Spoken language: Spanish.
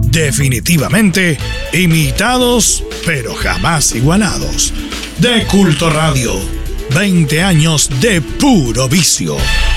Definitivamente imitados, pero jamás igualados. De Culto Radio, 20 años de puro vicio.